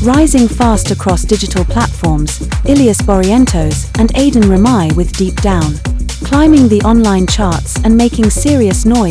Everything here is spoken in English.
Rising fast across digital platforms, Ilias Barrientos and Aidan Ramai with Deep Down. Climbing the online charts and making serious noise